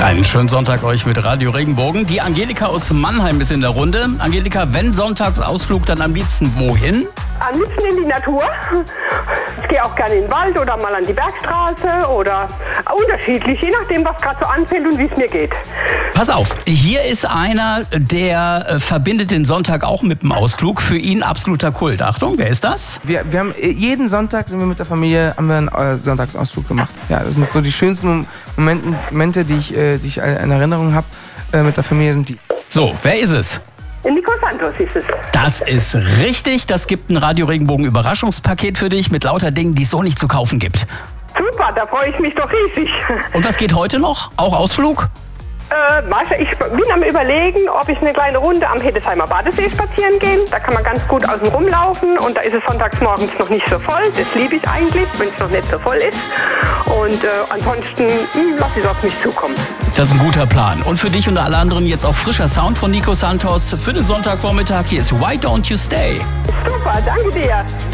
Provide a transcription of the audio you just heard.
Einen schönen Sonntag euch mit Radio Regenbogen. Die Angelika aus Mannheim ist in der Runde. Angelika, wenn Sonntagsausflug, dann am liebsten wohin? Am liebsten in die Natur. Ich gehe auch gerne in den Wald oder mal an die Bergstraße oder unterschiedlich, je nachdem, was gerade so anfällt und wie es mir geht. Pass auf, hier ist einer, der verbindet den Sonntag auch mit dem Ausflug. Für ihn absoluter Kult. Achtung, wer ist das? Wir haben jeden Sonntag sind wir mit der Familie haben wir einen Sonntagsausflug gemacht. Ja, das sind so die schönsten Momente, die ich in Erinnerung habe mit der Familie sind die. So, wer ist es? Nico Santos ist es. Das ist richtig. Das gibt ein Radio Regenbogen Überraschungspaket für dich mit lauter Dingen, die es so nicht zu kaufen gibt. Super, da freue ich mich doch riesig. Und was geht heute noch? Auch Ausflug? Ich bin am Überlegen, ob ich eine kleine Runde am Heddesheimer Badesee spazieren gehen. Da kann man ganz gut außen rumlaufen und da ist es sonntags morgens noch nicht so voll. Das liebe ich eigentlich, wenn es noch nicht so voll ist. Und ansonsten lasse ich es auf mich zukommen. Das ist ein guter Plan. Und für dich und alle anderen jetzt auch frischer Sound von Nico Santos für den Sonntagvormittag. Hier ist Why Don't You Stay? Super, danke dir.